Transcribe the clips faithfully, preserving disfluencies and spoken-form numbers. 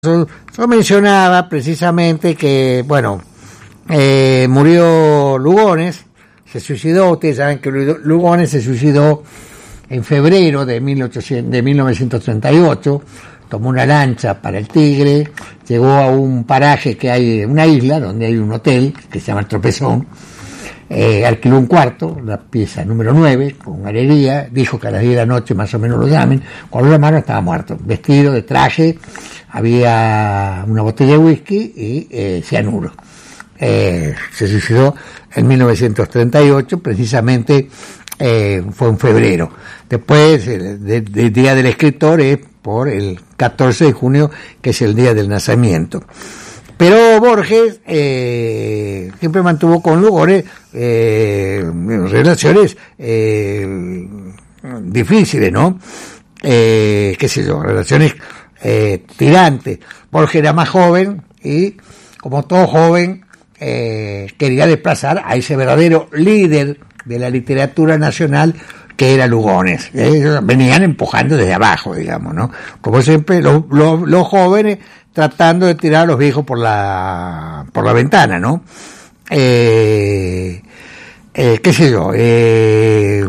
Yo, yo mencionaba precisamente que, bueno, eh, murió Lugones, se suicidó. Ustedes saben que Lugones se suicidó en febrero de, mil ochocientos, de mil novecientos treinta y ocho, tomó una lancha para el Tigre, llegó a un paraje que hay, una isla donde hay un hotel que se llama El Tropezón, eh, alquiló un cuarto, la pieza número nueve, con galería, dijo que a las diez de la noche más o menos lo llamen. Cuando lo llamaron estaba muerto, vestido de traje, había una botella de whisky y eh, cianuro. Eh, se suicidó en mil novecientos treinta y ocho, precisamente eh, fue en febrero. Después, el de, de Día del Escritor es por el catorce de junio, que es el día del nacimiento. Pero Borges eh, siempre mantuvo con Lugones eh, relaciones eh, difíciles, ¿no? Eh, qué sé yo, relaciones eh, tirantes. Borges era más joven y, como todo joven, eh, quería desplazar a ese verdadero líder de la literatura nacional que era Lugones. Ellos venían empujando desde abajo, digamos, ¿no? Como siempre, los, los, los jóvenes tratando de tirar a los viejos por la por la ventana, ¿no? Eh, eh, qué sé yo, eh,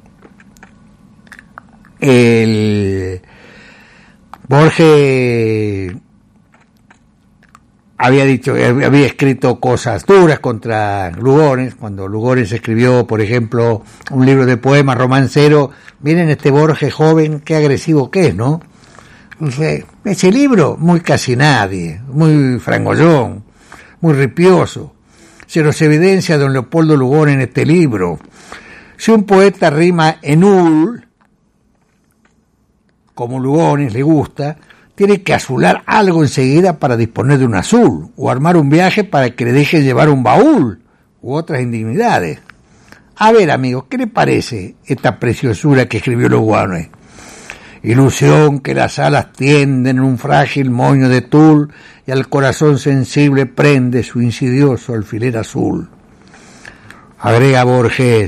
el Borges había dicho, había escrito cosas duras contra Lugones. Cuando Lugones escribió, por ejemplo, un libro de poemas romancero, miren este Borges joven, qué agresivo que es, ¿no? Ese libro, muy casi nadie, muy frangollón, muy ripioso. Se nos evidencia don Leopoldo Lugones en este libro. Si un poeta rima en ul, como Lugones le gusta, tiene que azular algo enseguida para disponer de un azul, o armar un viaje para que le deje llevar un baúl, u otras indignidades. A ver, amigos, ¿qué le parece esta preciosura que escribió Lugones? Ilusión que las alas tienden en un frágil moño de tul, y al corazón sensible prende su insidioso alfiler azul. Agrega Borges,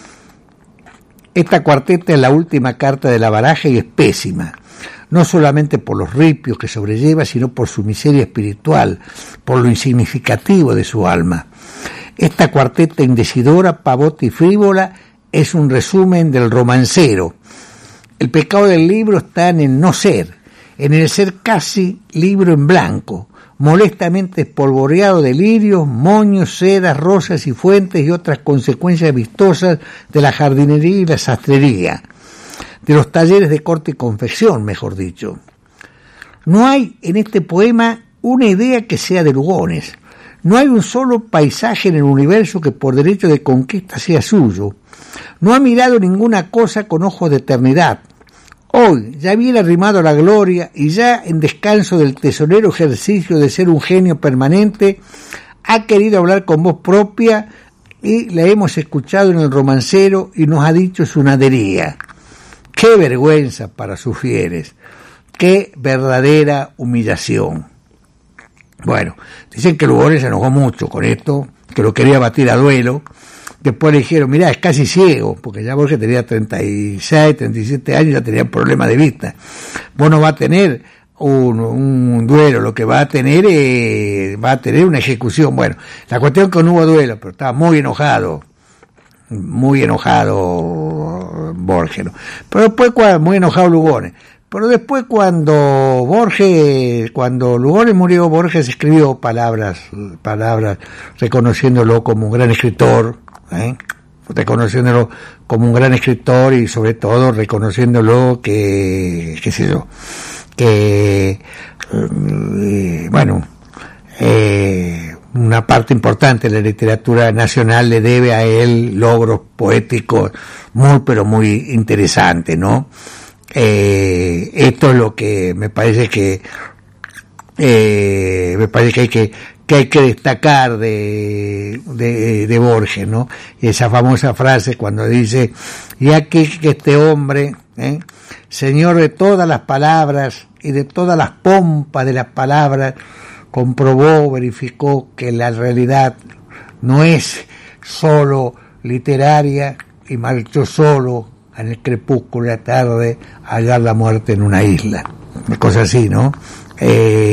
esta cuarteta es la última carta de la baraja y es pésima, no solamente por los ripios que sobrelleva, sino por su miseria espiritual, por lo insignificativo de su alma. Esta cuarteta indecidora, pavota y frívola es un resumen del romancero. El pecado del libro está en el no ser, en el ser casi libro en blanco, molestamente espolvoreado de lirios, moños, sedas, rosas y fuentes y otras consecuencias vistosas de la jardinería y la sastrería, de los talleres de corte y confección, mejor dicho. No hay en este poema una idea que sea de Lugones. No hay un solo paisaje en el universo que por derecho de conquista sea suyo. No ha mirado ninguna cosa con ojos de eternidad. Hoy, ya bien arrimado a la gloria y ya en descanso del tesorero ejercicio de ser un genio permanente, ha querido hablar con voz propia y la hemos escuchado en el romancero y nos ha dicho su nadería. ¡Qué vergüenza para sus fieles! ¡Qué verdadera humillación! Bueno, dicen que Lugones se enojó mucho con esto, que lo quería batir a duelo. Después le dijeron, mirá, es casi ciego, porque ya Borges tenía treinta y seis, treinta y siete años, ya tenía problemas de vista. Vos no va a tener un, un duelo, lo que va a tener es, va a tener una ejecución. Bueno, la cuestión es que no hubo duelo, pero estaba muy enojado, muy enojado Borges, ¿no? Pero después, muy enojado Lugones. Pero después cuando Borges, cuando Lugones murió, Borges escribió palabras, palabras reconociéndolo como un gran escritor, ¿eh? reconociéndolo como un gran escritor y sobre todo reconociéndolo que, qué sé yo, que, eh, bueno, eh, una parte importante de la literatura nacional le debe a él logros poéticos muy, pero muy interesantes, ¿no? Eh, esto es lo que me parece que eh, me parece que hay que que hay que destacar de, de, de Borges, ¿no? Y esa famosa frase cuando dice, y aquí que este hombre, ¿eh? señor de todas las palabras y de todas las pompas de las palabras, comprobó, verificó que la realidad no es solo literaria y marchó solo en el crepúsculo de la tarde a hallar la muerte en una isla. Una cosa así, ¿no? Eh,